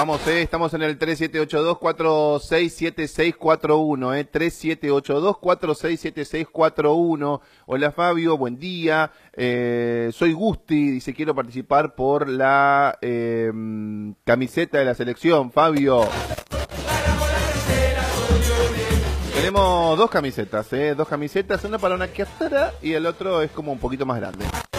Vamos, estamos en el 3782-467641, 3782-467641. Hola Fabio, buen día. Soy Gusti, dice quiero participar por la camiseta de la selección, Fabio. Tenemos dos camisetas, una para una casera y el otro es como un poquito más grande.